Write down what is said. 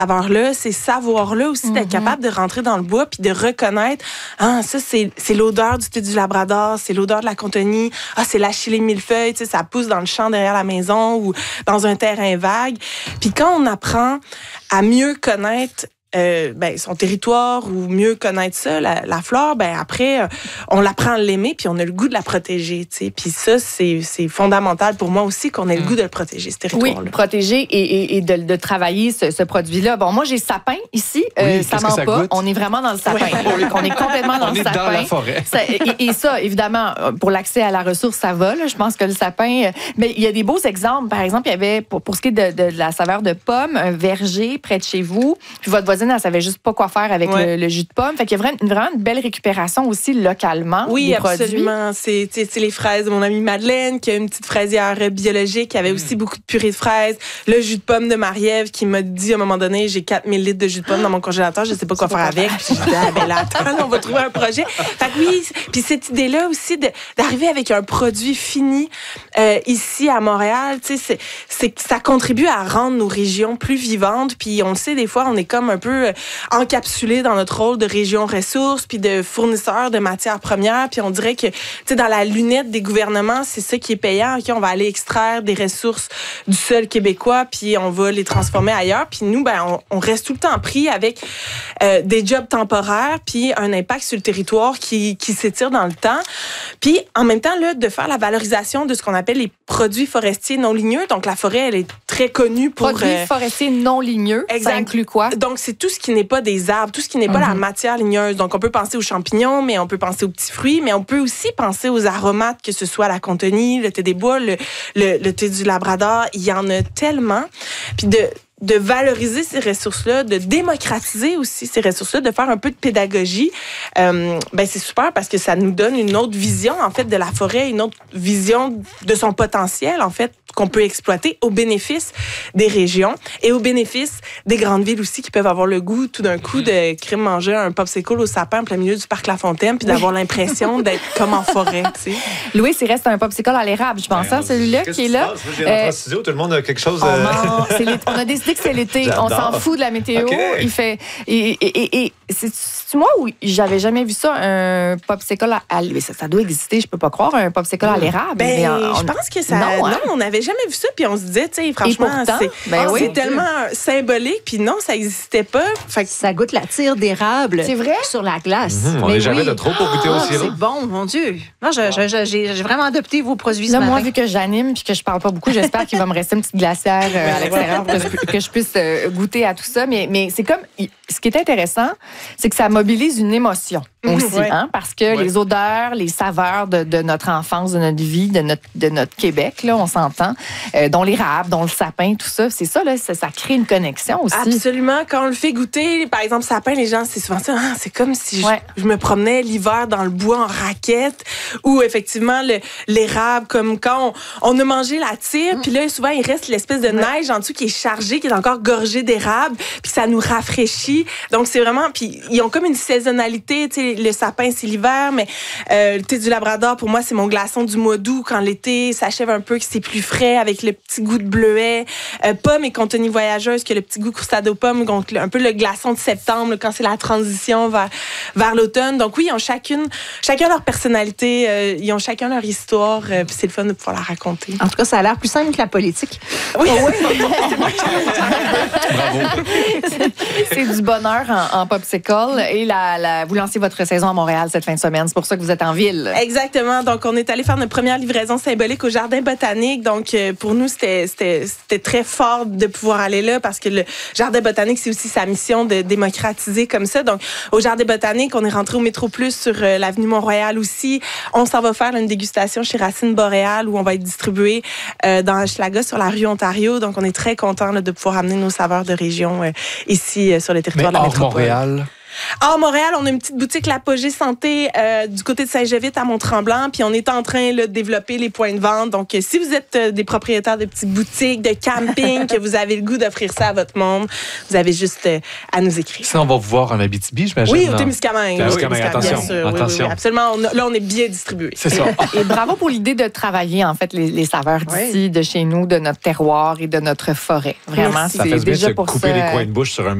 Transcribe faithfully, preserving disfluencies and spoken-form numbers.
saveurs-là, ces savoirs-là aussi, mm-hmm. d'être capable de rentrer dans le bois puis de reconnaître, ah, ça, c'est, c'est l'odeur du thé du Labrador, c'est l'odeur de la Contonie, ah, c'est la chili millefeuille, tu sais, ça pousse dans le champ derrière la maison ou dans un terrain vague. Puis quand on apprend à mieux connaître Euh, ben, son territoire ou mieux connaître ça, la, la flore, ben après, euh, on l'apprend à l'aimer puis on a le goût de la protéger, tu sais. Puis ça, c'est, c'est fondamental pour moi aussi qu'on ait le goût de le protéger, ce territoire-là. Oui, protéger et, et, et de, de travailler ce, ce produit-là. Bon, moi, j'ai sapin ici, oui, euh, ça ment ça pas. goûte? On est vraiment dans le sapin. Oui. On est complètement dans on le est sapin. dans la forêt. Ça, et, et ça, évidemment, pour l'accès à la ressource, ça va. Là. Je pense que le sapin... Mais il y a des beaux exemples. Par exemple, il y avait, pour, pour ce qui est de, de, de la saveur de pomme, un verger près de chez vous. Puis votre voisine, elle savait juste pas quoi faire avec ouais. le, le jus de pomme. Fait qu'il y a vraiment une, vraiment une belle récupération aussi localement oui, des absolument. produits. C'est, c'est, c'est les fraises de mon amie Madeleine, qui a une petite fraisière biologique, qui avait mmh. aussi beaucoup de purée de fraises. Le jus de pomme de Marie-Ève, qui m'a dit à un moment donné, j'ai quatre mille litres de jus de pomme dans mon congélateur, je sais pas quoi faire avec. Puis j'ai dit, ah ben là, attends, on va trouver un projet. Fait que oui, puis cette idée-là aussi de, d'arriver avec un produit fini euh, ici à Montréal, tu sais, c'est, c'est, ça contribue à rendre nos régions plus vivantes. Puis on le sait, des fois, on est comme un peu euh, encapsulé dans notre rôle de région ressources puis de fournisseur de matières premières, puis on dirait que, tu sais, dans la lunette des gouvernements, c'est ça qui est payant. OK, on va aller extraire des ressources du sol québécois, puis on va les transformer ailleurs. Puis nous, ben, on, on reste tout le temps pris avec euh, des jobs temporaires, puis un impact sur le territoire qui, qui s'étire dans le temps. Puis en même temps, là, de faire la valorisation de ce qu'on appelle les produits forestiers non ligneux. Donc la forêt, elle est très connue pour... Produits euh, forestiers non ligneux, exact. Ça inclut quoi? Donc c'est tout ce qui n'est pas des arbres, tout ce qui n'est pas mm-hmm. la matière ligneuse. Donc, on peut penser aux champignons, mais on peut penser aux petits fruits, mais on peut aussi penser aux aromates, que ce soit la Contonie, le thé des bois, le, le, le thé du Labrador. Il y en a tellement. Puis de... de valoriser ces ressources-là, de démocratiser aussi ces ressources-là, de faire un peu de pédagogie, euh, ben c'est super parce que ça nous donne une autre vision, en fait, de la forêt, une autre vision de son potentiel, en fait, qu'on peut exploiter au bénéfice des régions et au bénéfice des grandes villes aussi qui peuvent avoir le goût, tout d'un coup, de crème manger un popsicle au sapin en plein milieu du parc La Fontaine puis d'avoir oui. l'impression d'être comme en forêt, tu sais. Louis, il reste un popsicle à l'érable, je pense, ben, hein, celui-là qui est là. J'ai rentré en studio, tout le monde a quelque chose... Euh... Oh, c'est les... On a décidé que c'est l'été. J'adore. On s'en fout de la météo. Okay. Il fait... Et, et, et, et c'est, c'est moi où j'avais jamais vu ça, un popsicle à... Ça, ça doit exister, je peux pas croire, un popsicle à l'érable. Ben, mais on... je pense que ça... Non, hein? non on n'avait jamais vu ça, puis on se disait, tu sais, franchement, pourtant, c'est, ben oh, oui, c'est tellement symbolique, puis non, ça n'existait pas. Fait que ça goûte la tire d'érable c'est vrai? Sur la glace. Mmh, on n'est oui. jamais de trop pour goûter oh, au sirop. C'est bon, mon Dieu. Moi, je, je, je, j'ai, j'ai vraiment adopté vos produits Là, ce moi, matin. vu que j'anime puis que je parle pas beaucoup, j'espère qu'il va me rester une petite glacière euh, à l'extérieur pour que je, que je puisse euh, goûter à tout ça. Mais, mais c'est comme... Ce qui est intéressant, c'est que ça mobilise une émotion aussi, ouais. hein, parce que ouais. les odeurs, les saveurs de, de notre enfance, de notre vie, de notre, de notre Québec, là, on s'entend, euh, dont l'érable, dont le sapin, tout ça, c'est ça, là, ça, ça crée une connexion aussi. Absolument. Quand on le fait goûter, par exemple, sapin, les gens, c'est souvent ça, hein, c'est comme si ouais. je, je me promenais l'hiver dans le bois en raquette, ou effectivement, le, l'érable, comme quand on, on a mangé la tire, mm. puis là, souvent, il reste l'espèce de ouais. neige en dessous qui est chargée, qui est encore gorgée d'érable, puis ça nous rafraîchit. Donc, c'est vraiment... Puis, ils ont comme une saisonnalité. Tu sais, le sapin, c'est l'hiver, mais euh, le thé du Labrador, pour moi, c'est mon glaçon du mois d'août, quand l'été s'achève un peu, que c'est plus frais, avec le petit goût de bleuet. Euh, pomme et Contonie voyageuse, que le petit goût crustado pomme, donc un peu le glaçon de septembre, là, quand c'est la transition vers, vers l'automne. Donc, oui, ils ont chacune, chacun leur personnalité, euh, ils ont chacun leur histoire, euh, puis c'est le fun de pouvoir la raconter. En tout cas, ça a l'air plus simple que la politique. Oui. Oh, oui. Bravo. C'est du bonheur en, en popsicle. Et la, la, vous lancez votre saison à Montréal cette fin de semaine. C'est pour ça que vous êtes en ville. Exactement. Donc, on est allé faire notre première livraison symbolique au Jardin botanique. Donc, euh, pour nous, c'était, c'était, c'était très fort de pouvoir aller là parce que le Jardin botanique, c'est aussi sa mission de démocratiser comme ça. Donc, au Jardin botanique, on est rentré au Métro Plus sur euh, l'avenue Mont-Royal aussi. On s'en va faire une dégustation chez Racine Boréale où on va être distribué euh, dans Hochelaga sur la rue Ontario. Donc, on est très contents là, de pouvoir amener nos saveurs de région euh, ici euh, sur le territoire Mais de la hors métropole. Montréal. À Montréal, on a une petite boutique L'Apogée Santé euh, du côté de Saint-Jovite à Mont-Tremblant, puis on est en train là, de développer les points de vente. Donc, euh, si vous êtes euh, des propriétaires de petites boutiques, de camping, que vous avez le goût d'offrir ça à votre monde, vous avez juste euh, à nous écrire. Sinon, on va vous voir en Abitibi, j'imagine. Oui, au non? Témiscamingue. Témiscamingue, Oui, attention, bien sûr. Oui, attention. oui, oui, absolument. On a- là, on est bien distribué. C'est ça. Et bravo pour l'idée de travailler, en fait, les, les saveurs d'ici, Oui. de chez nous, de notre terroir et de notre forêt. Vraiment, Merci. Ça c'est fait du bien de déjà se pour couper ça. les coins de bouche sur un